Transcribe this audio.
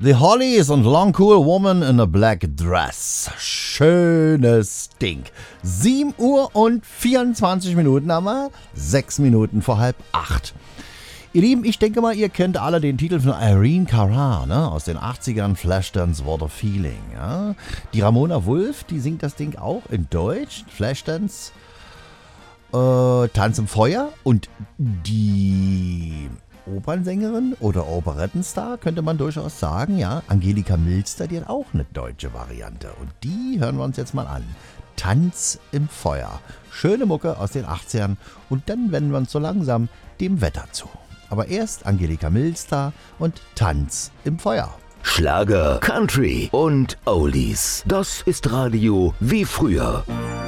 The Hollies und Long Cool Woman in a Black Dress. Schönes Ding. 7 Uhr und 24 Minuten haben wir. 6 Minuten vor 7:30. Ihr Lieben, ich denke mal, ihr kennt alle den Titel von Irene Cara, ne? Aus den 80ern, Flashdance What a Feeling. Ja? Die Ramona Wulff, die singt das Ding auch in Deutsch. Flashdance, Tanz im Feuer. Und die Opernsängerin oder Operettenstar, könnte man durchaus sagen, ja, Angelika Milster, die hat auch eine deutsche Variante. Und die hören wir uns jetzt mal an. Tanz im Feuer. Schöne Mucke aus den 80ern. Und dann wenden wir uns so langsam dem Wetter zu. Aber erst Angelika Milster und Tanz im Feuer. Schlager, Country und Oldies. Das ist Radio wie früher.